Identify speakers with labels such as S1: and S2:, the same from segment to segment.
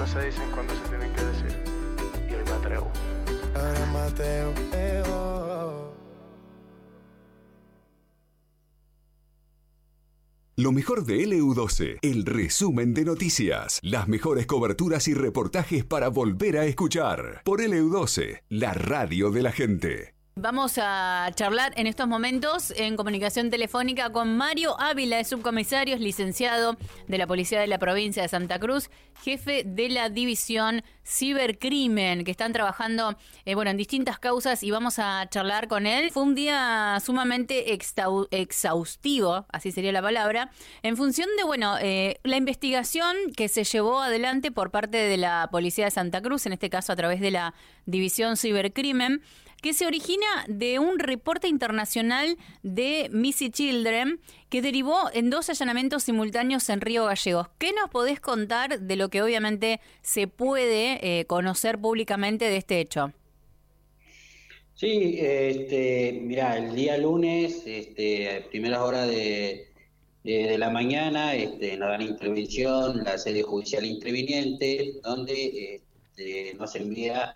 S1: se dicen cuando se tienen que decir. Y hoy me atrevo.
S2: Ahora Mateo,
S3: Lo mejor de LU12, el resumen de noticias, las mejores coberturas y reportajes para volver a escuchar. Por LU12, la radio de la gente.
S4: Vamos a charlar en estos momentos en comunicación telefónica con Mario Ávila, es subcomisario, es licenciado de la Policía de la Provincia de Santa Cruz, jefe de la División Cibercrimen, que están trabajando en distintas causas, y vamos a charlar con él. Fue un día sumamente exhaustivo, así sería la palabra, en función de la investigación que se llevó adelante por parte de la Policía de Santa Cruz, en este caso a través de la División Cibercrimen, que se origina de un reporte internacional de Missing Children que derivó en 2 allanamientos simultáneos en Río Gallegos. ¿Qué nos podés contar de lo que obviamente se puede conocer públicamente de este hecho?
S5: Sí, mirá, el día lunes, primeras horas de la mañana, nos dan intervención la sede judicial interviniente, donde nos envía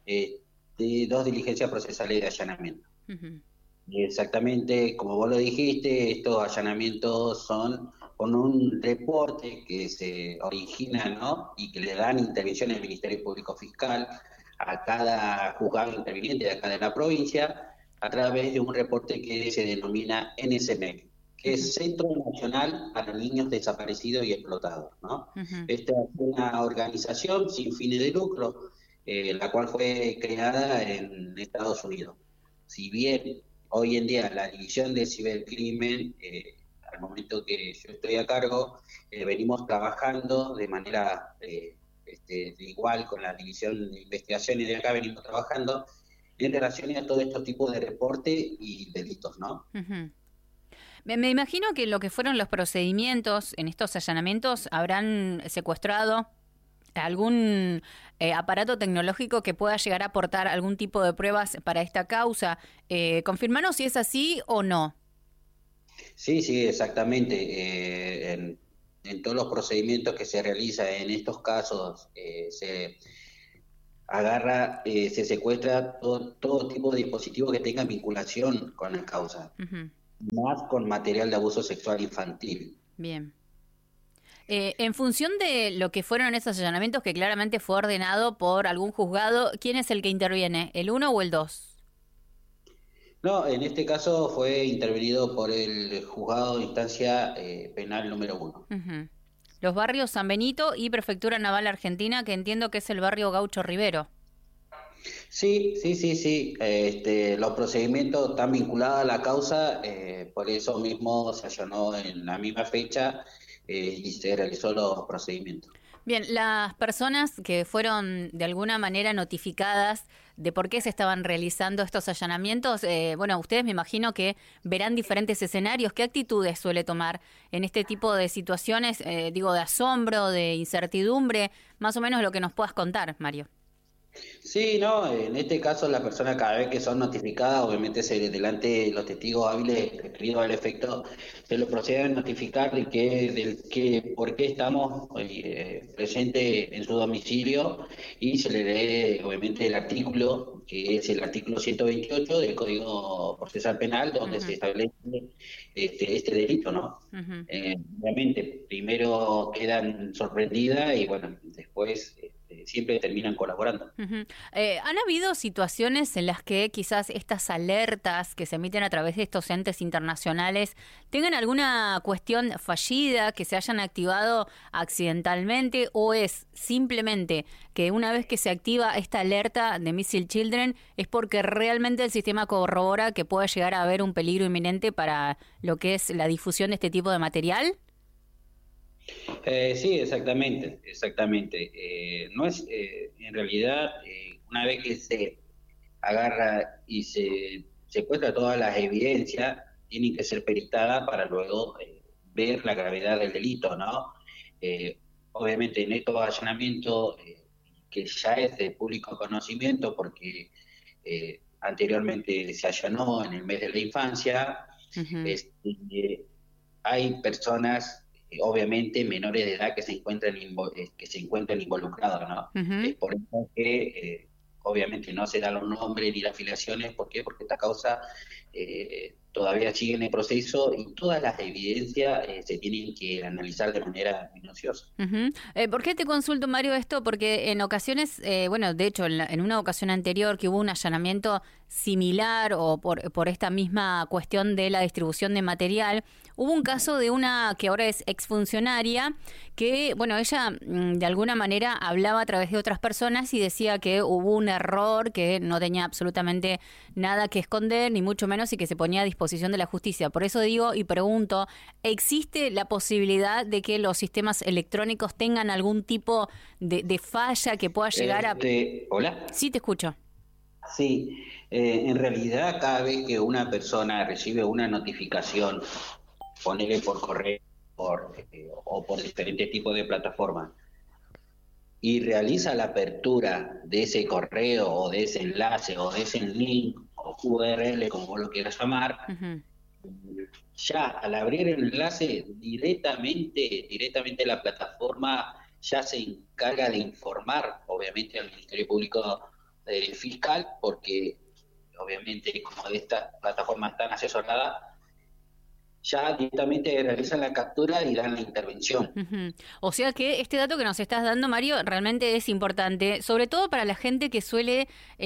S5: 2 diligencias procesales de allanamiento. Uh-huh. Exactamente, como vos lo dijiste, estos allanamientos son con un reporte que se origina, ¿no? Y que le dan intervención el Ministerio Público Fiscal a cada juzgado interviniente de acá de la provincia, a través de un reporte que se denomina NSMEC, que es Centro Nacional para Niños Desaparecidos y Explotados, ¿no? Uh-huh. Esta es una organización sin fines de lucro, la cual fue creada en Estados Unidos. Si bien hoy en día la división de cibercrimen, al momento que yo estoy a cargo, venimos trabajando de manera igual con la división de investigaciones de acá, venimos trabajando en relación a todos estos tipos de reportes y delitos, ¿no?
S4: Uh-huh. Me imagino que lo que fueron los procedimientos en estos allanamientos habrán secuestrado algún aparato tecnológico que pueda llegar a aportar algún tipo de pruebas para esta causa. Confirmanos si es así o no.
S5: Sí, exactamente. En todos los procedimientos que se realizan en estos casos se agarra, se secuestra todo tipo de dispositivo que tenga vinculación con la causa, uh-huh, más con material de abuso sexual infantil.
S4: Bien. En función de lo que fueron esos allanamientos, que claramente fue ordenado por algún juzgado, ¿quién es el que interviene? ¿El 1 o el 2?
S5: No, en este caso fue intervenido por el juzgado de instancia penal número 1.
S4: Uh-huh. Los barrios San Benito y Prefectura Naval Argentina, que entiendo que es el barrio Gaucho Rivero.
S5: Sí. Los procedimientos están vinculados a la causa, por eso mismo se allanó en la misma fecha y se realizó los procedimientos.
S4: Bien, las personas que fueron de alguna manera notificadas de por qué se estaban realizando estos allanamientos, ustedes me imagino que verán diferentes escenarios. ¿Qué actitudes suele tomar en este tipo de situaciones, de asombro, de incertidumbre? Más o menos lo que nos puedas contar, Mario.
S5: Sí, no, en este caso las personas cada vez que son notificadas, obviamente delante de los testigos hábiles referidos al efecto, se lo procede a notificar por qué estamos presentes en su domicilio, y se le lee obviamente el artículo, que es el artículo 128 del Código Procesal Penal, donde uh-huh, se establece este delito, ¿no? Uh-huh. Obviamente primero quedan sorprendidas y después siempre terminan colaborando.
S4: Uh-huh. ¿Han habido situaciones en las que quizás estas alertas que se emiten a través de estos entes internacionales tengan alguna cuestión fallida, que se hayan activado accidentalmente, o es simplemente que una vez que se activa esta alerta de Missing Children es porque realmente el sistema corrobora que pueda llegar a haber un peligro inminente para lo que es la difusión de este tipo de material?
S5: Sí, exactamente. No es, en realidad, una vez que se agarra y se secuestra todas las evidencias, tienen que ser peritadas para luego ver la gravedad del delito, ¿no? Obviamente en estos allanamientos, que ya es de público conocimiento, porque anteriormente se allanó en el mes de la infancia, uh-huh, hay personas obviamente menores de edad que se encuentran involucrados, ¿no?
S4: Ujú.
S5: Es por eso que obviamente no se dan los nombres ni las afiliaciones. ¿Por qué? Porque esta causa todavía sigue en el proceso y todas las evidencias se tienen que analizar de manera minuciosa.
S4: Ujú. ¿Por qué te consulto, Mario, esto? Porque en ocasiones, bueno, de hecho, en una ocasión anterior que hubo un allanamiento similar o por esta misma cuestión de la distribución de material, hubo un caso de una que ahora es exfuncionaria que, bueno, ella de alguna manera hablaba a través de otras personas y decía que hubo un error, que no tenía absolutamente nada que esconder, ni mucho menos, y que se ponía a disposición de la justicia. Por eso digo y pregunto, ¿existe la posibilidad de que los sistemas electrónicos tengan algún tipo de falla que pueda llegar a...
S5: Hola.
S4: Sí, te escucho.
S5: Sí, en realidad cada vez que una persona recibe una notificación, ponele por correo o por diferentes tipos de plataformas, y realiza la apertura de ese correo o de ese enlace o de ese link o URL, como vos lo quieras llamar,
S4: Ujú.
S5: ya al abrir el enlace directamente la plataforma ya se encarga de informar, obviamente, al Ministerio Público Fiscal, porque obviamente como estas plataformas están asesoradas, ya directamente realizan la captura y dan la intervención.
S4: Ujú. O sea que este dato que nos estás dando, Mario, realmente es importante, sobre todo para la gente que suele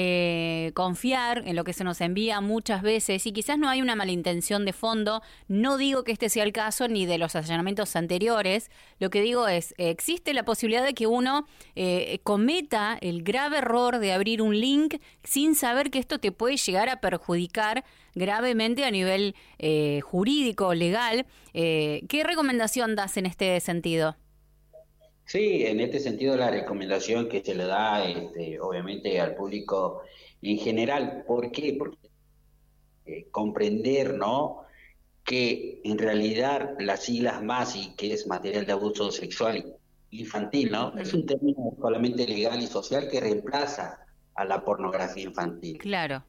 S4: confiar en lo que se nos envía muchas veces y quizás no hay una malintención de fondo. No digo que este sea el caso ni de los allanamientos anteriores. Lo que digo es, existe la posibilidad de que uno cometa el grave error de abrir un link sin saber que esto te puede llegar a perjudicar gravemente a nivel jurídico, legal. ¿Qué recomendación das en este sentido?
S5: Sí, en este sentido la recomendación que se le da obviamente al público en general. ¿Por qué? Porque comprender, ¿no?, que en realidad las siglas MASI, que es material de abuso sexual infantil, ¿no?, es un término solamente legal y social que reemplaza a la pornografía infantil.
S4: Claro.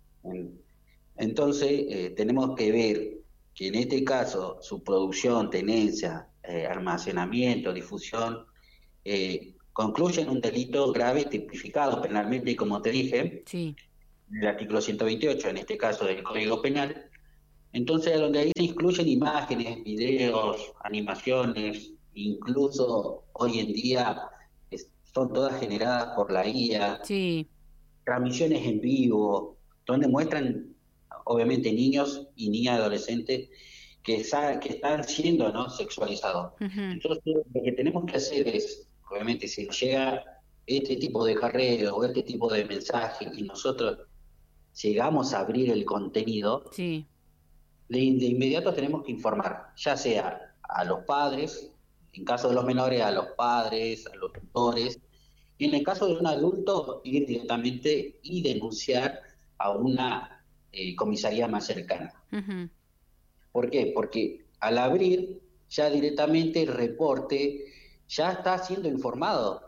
S5: Entonces, tenemos que ver que en este caso su producción, tenencia, almacenamiento, difusión, concluyen un delito grave tipificado penalmente, como te dije,
S4: Sí.
S5: el artículo 128, en este caso del Código Penal. Entonces, donde ahí se incluyen imágenes, videos, animaciones, incluso hoy en día son todas generadas por la IA,
S4: Sí.
S5: transmisiones en vivo, donde muestran obviamente niños y niñas adolescentes que están siendo, ¿no?, sexualizados.
S4: Ujú.
S5: Entonces, lo que tenemos que hacer es, obviamente, si nos llega este tipo de correo o este tipo de mensaje y nosotros llegamos a abrir el contenido,
S4: Sí.
S5: de inmediato tenemos que informar, ya sea a los padres, en caso de los menores, a los padres, a los tutores, y en el caso de un adulto, ir directamente y denunciar a una comisaría más cercana.
S4: Ujú.
S5: ¿Por qué? Porque al abrir, ya directamente el reporte ya está siendo informado.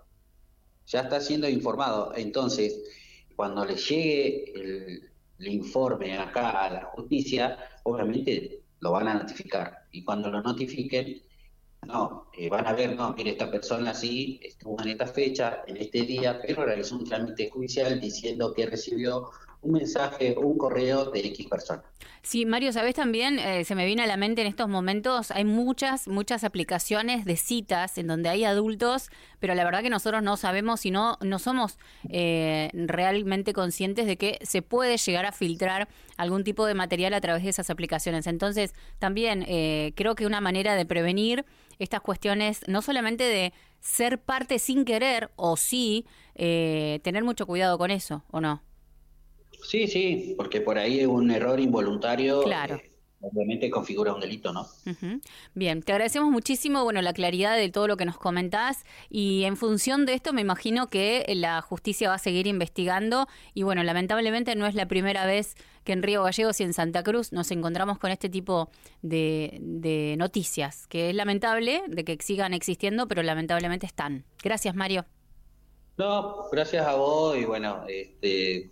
S5: Entonces, cuando le llegue el informe acá a la justicia, obviamente lo van a notificar. Y cuando lo notifiquen, van a ver, no, mire, esta persona sí estuvo en esta fecha, en este día, pero realizó un trámite judicial diciendo que recibió un mensaje, un correo de X persona.
S4: Sí, Mario, sabes también, se me viene a la mente en estos momentos, hay muchas aplicaciones de citas en donde hay adultos, pero la verdad que nosotros no sabemos y no somos realmente conscientes de que se puede llegar a filtrar algún tipo de material a través de esas aplicaciones. Entonces, también creo que una manera de prevenir estas cuestiones, no solamente de ser parte sin querer, o sí, tener mucho cuidado con eso, ¿o no?
S5: Sí, porque por ahí es un error involuntario,
S4: Claro.
S5: obviamente configura un delito, ¿no?
S4: Ujú. Bien, te agradecemos muchísimo, bueno, la claridad de todo lo que nos comentás y en función de esto me imagino que la justicia va a seguir investigando y bueno, lamentablemente no es la primera vez que en Río Gallegos y en Santa Cruz nos encontramos con este tipo de noticias, que es lamentable de que sigan existiendo, pero lamentablemente están. Gracias, Mario.
S5: No, gracias a vos y bueno,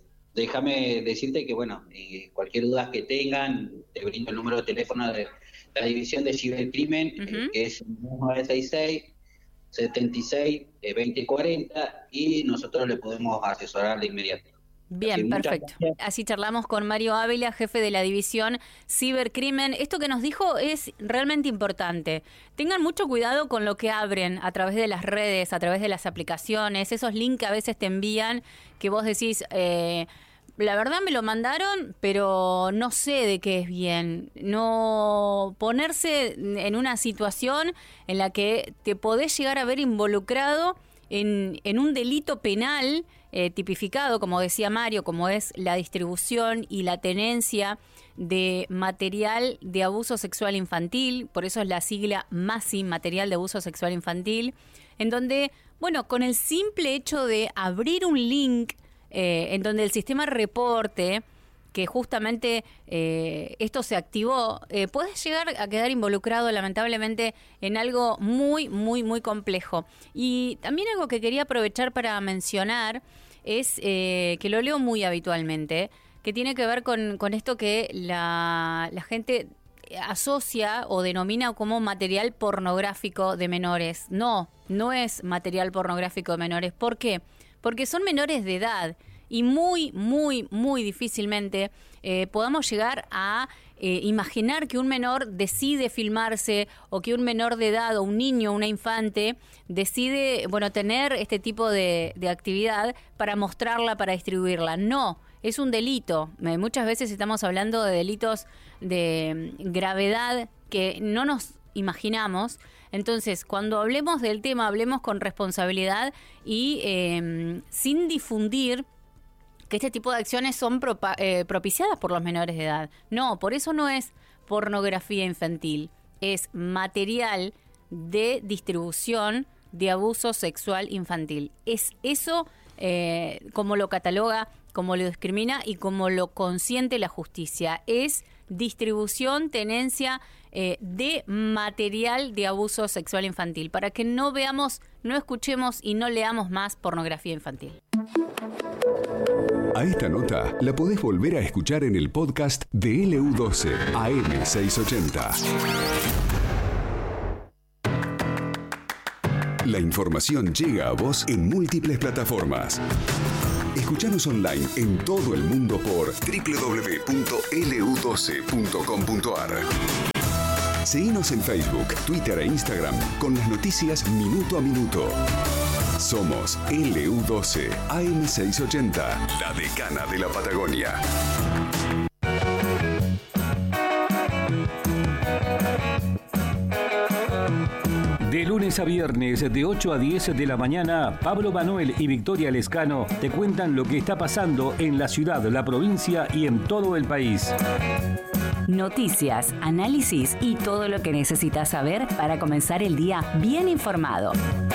S5: déjame decirte que bueno, cualquier duda que tengan, te brindo el número de teléfono de la división de cibercrimen, que es 966 76 20 40, y nosotros le podemos asesorar de inmediato.
S4: Bien, perfecto. Así charlamos con Mario Ávila, jefe de la división Cibercrimen. Esto que nos dijo es realmente importante. Tengan mucho cuidado con lo que abren a través de las redes, a través de las aplicaciones, esos links que a veces te envían, que vos decís, la verdad me lo mandaron, pero no sé de qué es bien. No ponerse en una situación en la que te podés llegar a ver involucrado en un delito penal tipificado, como decía Mario, como es la distribución y la tenencia de material de abuso sexual infantil, por eso es la sigla MASI, material de abuso sexual infantil, en donde, bueno, con el simple hecho de abrir un link en donde el sistema reporte que justamente esto se activó, puedes llegar a quedar involucrado lamentablemente en algo muy, muy, muy complejo. Y también algo que quería aprovechar para mencionar es que lo leo muy habitualmente, que tiene que ver con esto que la gente asocia o denomina como material pornográfico de menores. No es material pornográfico de menores. ¿Por qué? Porque son menores de edad y muy, muy, muy difícilmente podamos llegar a imaginar que un menor decide filmarse, o que un menor de edad o un niño, una infante, decide, bueno, tener este tipo de actividad para mostrarla, para distribuirla. No, es un delito. Muchas veces estamos hablando de delitos de gravedad que no nos imaginamos. Entonces, cuando hablemos del tema, hablemos con responsabilidad y sin difundir que este tipo de acciones son propiciadas por los menores de edad. No, por eso no es pornografía infantil, es material de distribución de abuso sexual infantil. Es eso como lo cataloga, como lo discrimina y como lo consiente la justicia. Es distribución, tenencia de material de abuso sexual infantil, para que no veamos, no escuchemos y no leamos más pornografía infantil.
S3: A esta nota la podés volver a escuchar en el podcast de LU12 AM680. La información llega a vos en múltiples plataformas. Escuchanos online en todo el mundo por www.lu12.com.ar. Seguinos en Facebook, Twitter e Instagram con las noticias minuto a minuto. Somos LU12 AM680, la decana de la Patagonia.
S6: De lunes a viernes, de 8 a 10 de la mañana, Pablo Manuel y Victoria Lescano te cuentan lo que está pasando en la ciudad, la provincia y en todo el país.
S7: Noticias, análisis y todo lo que necesitas saber para comenzar el día bien informado.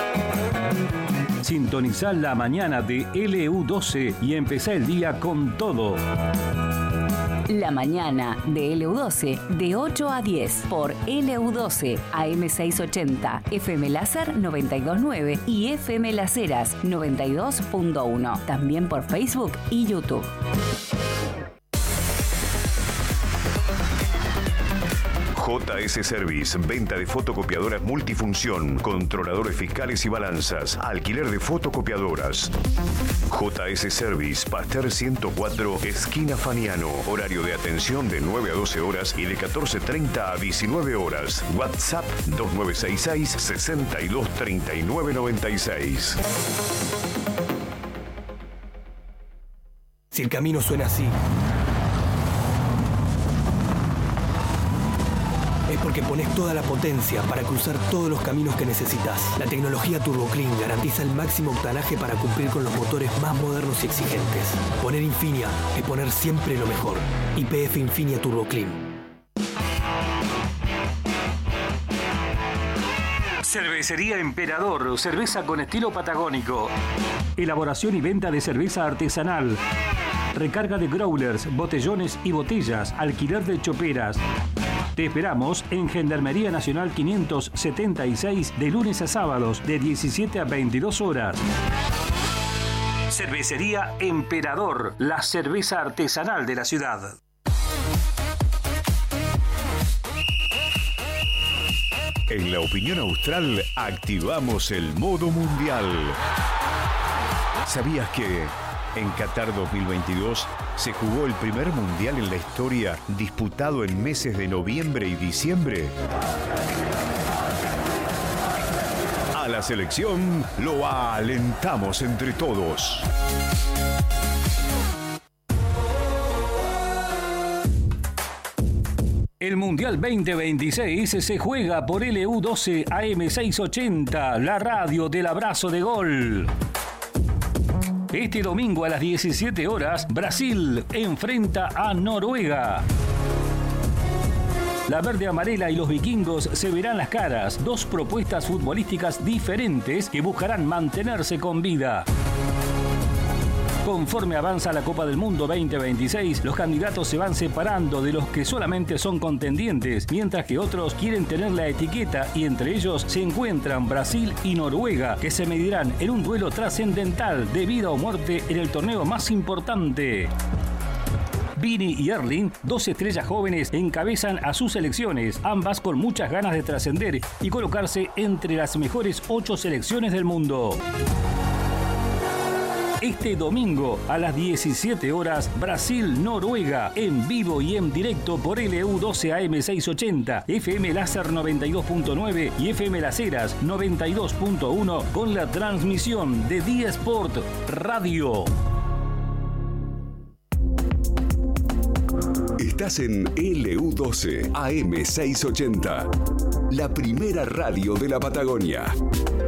S6: Sintonizá la mañana de LU12 y empezá el día con todo.
S7: La mañana de LU12 de 8 a 10 por LU12 AM680, FM Láser 92.9 y FM Las Heras 92.1. También por Facebook y YouTube.
S8: JS Service, venta de fotocopiadoras multifunción, controladores fiscales y balanzas, alquiler de fotocopiadoras. JS Service, Pasteur 104, esquina Faniano, horario de atención de 9 a 12 horas y de 14:30 a 19 horas. WhatsApp 2966 623996.
S9: Si el camino suena así, es porque pones toda la potencia para cruzar todos los caminos que necesitas. La tecnología TurboClean garantiza el máximo octanaje para cumplir con los motores más modernos y exigentes. Poner Infinia es poner siempre lo mejor. YPF Infinia TurboClean.
S6: Cervecería Emperador, cerveza con estilo patagónico. Elaboración y venta de cerveza artesanal. Recarga de growlers, botellones y botellas, alquiler de choperas. Te esperamos en Gendarmería Nacional 576 de lunes a sábados de 17 a 22 horas. Cervecería Emperador, la cerveza artesanal de la ciudad.
S8: En la opinión austral activamos el modo mundial. ¿Sabías que en Qatar 2022 se jugó el primer mundial en la historia disputado en meses de noviembre y diciembre? A la selección lo alentamos entre todos.
S6: El Mundial 2026 se juega por LU12 AM680, la radio del abrazo de gol. Este domingo a las 17 horas, Brasil enfrenta a Noruega. La verde amarela y los vikingos se verán las caras, dos propuestas futbolísticas diferentes que buscarán mantenerse con vida. Conforme avanza la Copa del Mundo 2026, los candidatos se van separando de los que solamente son contendientes, mientras que otros quieren tener la etiqueta y entre ellos se encuentran Brasil y Noruega, que se medirán en un duelo trascendental de vida o muerte en el torneo más importante. Vini y Erling, dos estrellas jóvenes, encabezan a sus selecciones, ambas con muchas ganas de trascender y colocarse entre las mejores 8 selecciones del mundo. Este domingo a las 17 horas, Brasil-Noruega, en vivo y en directo por LU12 AM680, FM Láser 92.9 y FM Las Heras 92.1 con la transmisión de Día Sport Radio.
S3: Estás en LU12 AM680, la primera radio de la Patagonia.